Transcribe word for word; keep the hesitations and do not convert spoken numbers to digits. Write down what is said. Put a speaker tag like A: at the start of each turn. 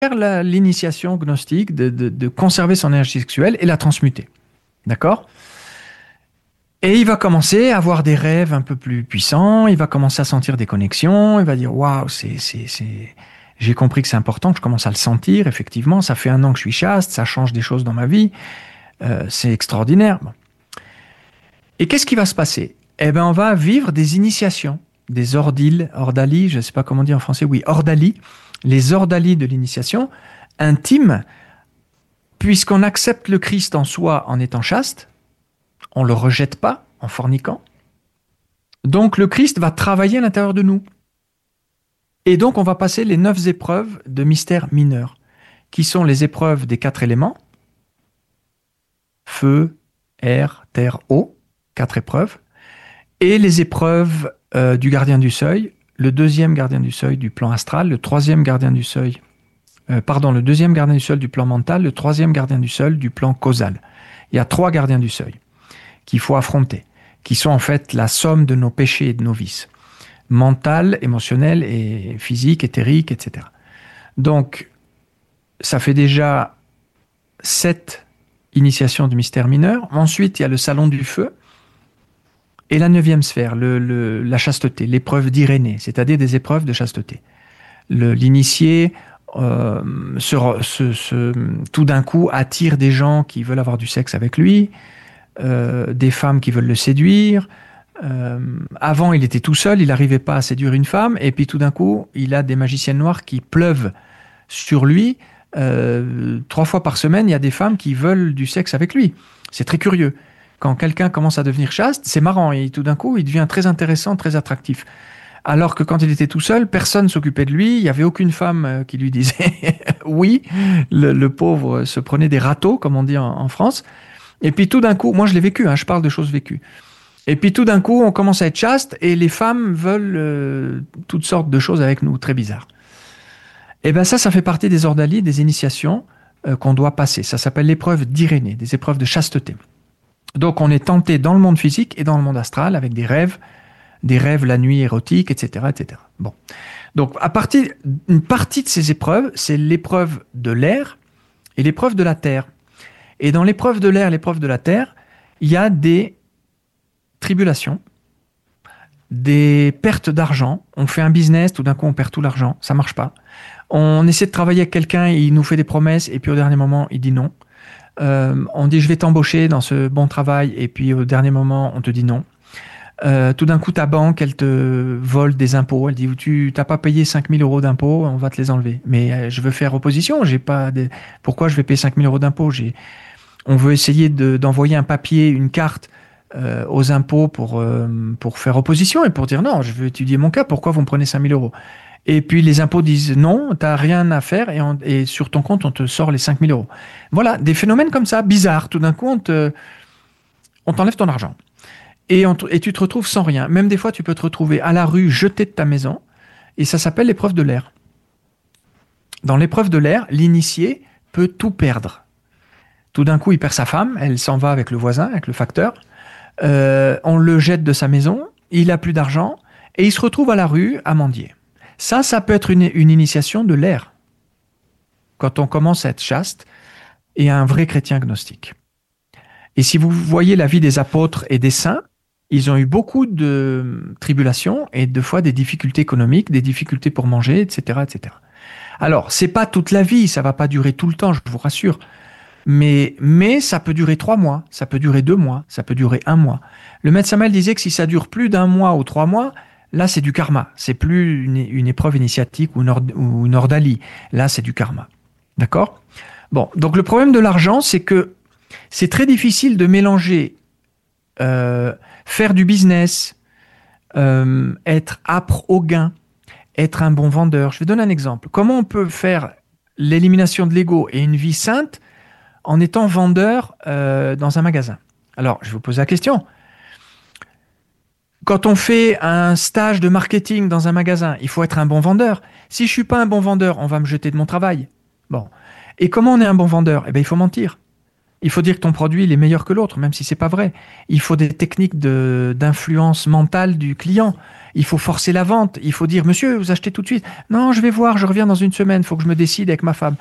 A: la- l'initiation gnostique, de, de- de conserver son énergie sexuelle et la transmuter. D'accord? Et il va commencer à avoir des rêves un peu plus puissants, il va commencer à sentir des connexions, il va dire waouh, c'est, c'est, c'est... j'ai compris que c'est important, que je commence à le sentir, effectivement, ça fait un an que je suis chaste, ça change des choses dans ma vie, euh, c'est extraordinaire. Bon. Et qu'est-ce qui va se passer? Eh bien, on va vivre des initiations, des ordiles, ordali, je ne sais pas comment dire en français, oui, ordali, les ordali de l'initiation, intimes, puisqu'on accepte le Christ en soi en étant chaste, on ne le rejette pas en forniquant. Donc le Christ va travailler à l'intérieur de nous. Et donc on va passer les neuf épreuves de mystère mineur, qui sont les épreuves des quatre éléments, feu, air, terre, eau, quatre épreuves, et les épreuves euh, du gardien du seuil, le deuxième gardien du seuil du plan astral, le troisième gardien du seuil, euh, pardon, le deuxième gardien du seuil du plan mental, le troisième gardien du seuil du plan causal. Il y a trois gardiens du seuil qu'il faut affronter, qui sont en fait la somme de nos péchés et de nos vices, mental, émotionnel et physique, éthérique, et cetera. Donc, ça fait déjà sept initiations du mystère mineur. Ensuite, il y a le salon du feu et la neuvième sphère, le, le, la chasteté, l'épreuve d'Irénée, c'est-à-dire des épreuves de chasteté. Le, l'initié, euh, se, se, se, tout d'un coup, attire des gens qui veulent avoir du sexe avec lui, euh, des femmes qui veulent le séduire. Euh, avant, il était tout seul, il n'arrivait pas à séduire une femme, et puis tout d'un coup, il a des magiciennes noires qui pleuvent sur lui. Euh, trois fois par semaine, il y a des femmes qui veulent du sexe avec lui. C'est très curieux. Quand quelqu'un commence à devenir chaste, c'est marrant, et tout d'un coup, il devient très intéressant, très attractif. Alors que quand il était tout seul, personne ne s'occupait de lui, il n'y avait aucune femme qui lui disait oui. Le, le pauvre se prenait des râteaux, comme on dit en, en France. Et puis tout d'un coup, moi je l'ai vécu, hein, je parle de choses vécues. Et puis tout d'un coup, on commence à être chaste et les femmes veulent euh, toutes sortes de choses avec nous, très bizarres. Et bien ça, ça fait partie des ordalies, des initiations euh, qu'on doit passer. Ça s'appelle l'épreuve d'Irénée, des épreuves de chasteté. Donc on est tenté dans le monde physique et dans le monde astral avec des rêves, des rêves la nuit érotiques, et cetera, et cetera. Bon. Donc à partir, une partie de ces épreuves, c'est l'épreuve de l'air et l'épreuve de la terre. Et dans l'épreuve de l'air, l'épreuve de la terre, il y a des tribulations, des pertes d'argent. On fait un business, tout d'un coup on perd tout l'argent, ça marche pas. On essaie de travailler avec quelqu'un, il nous fait des promesses et puis au dernier moment il dit non. Euh, on dit je vais t'embaucher dans ce bon travail et puis au dernier moment on te dit non. Euh, tout d'un coup ta banque elle te vole des impôts, elle dit tu t'as pas payé cinq mille euros d'impôts, on va te les enlever. Mais euh, je veux faire opposition, j'ai pas de... pourquoi je vais payer cinq mille euros d'impôts? J'ai... On veut essayer de, d'envoyer un papier, une carte euh, aux impôts pour, euh, pour faire opposition et pour dire non, je veux étudier mon cas, pourquoi vous me prenez cinq mille euros? Et puis les impôts disent non, t'as rien à faire et, on, et sur ton compte on te sort les cinq mille euros. Voilà, des phénomènes comme ça, bizarres. Tout d'un coup on, te, on t'enlève ton argent et, on te, et tu te retrouves sans rien. Même des fois tu peux te retrouver à la rue, jeté de ta maison et ça s'appelle l'épreuve de l'air. Dans l'épreuve de l'air, l'initié peut tout perdre. Tout d'un coup, il perd sa femme, elle s'en va avec le voisin, avec le facteur. Euh, on le jette de sa maison, il n'a plus d'argent, et il se retrouve à la rue à mendier. Ça, ça peut être une, une initiation de l'air, quand on commence à être chaste et un vrai chrétien gnostique. Et si vous voyez la vie des apôtres et des saints, ils ont eu beaucoup de tribulations et de fois des difficultés économiques, des difficultés pour manger, et cetera, et cetera. Alors, c'est pas toute la vie, ça va pas durer tout le temps, je vous rassure. Mais, mais ça peut durer trois mois, ça peut durer deux mois, ça peut durer un mois. Le maître Samael disait que si ça dure plus d'un mois ou trois mois, là c'est du karma. C'est plus une, une épreuve initiatique ou une, ord, ou une ordalie. Là c'est du karma. D'accord? Bon, donc le problème de l'argent, c'est que c'est très difficile de mélanger euh, faire du business, euh, être âpre au gain, être un bon vendeur. Je vais donner un exemple. Comment on peut faire l'élimination de l'ego et une vie sainte en étant vendeur euh, dans un magasin? Alors, je vais vous poser la question. Quand on fait un stage de marketing dans un magasin, il faut être un bon vendeur. Si je suis pas un bon vendeur, on va me jeter de mon travail. Bon. Et comment on est un bon vendeur? Eh bien, il faut mentir. Il faut dire que ton produit il est meilleur que l'autre, même si c'est pas vrai. Il faut des techniques de, d'influence mentale du client. Il faut forcer la vente. Il faut dire, monsieur, vous achetez tout de suite. Non, je vais voir, je reviens dans une semaine. Il faut que je me décide avec ma femme.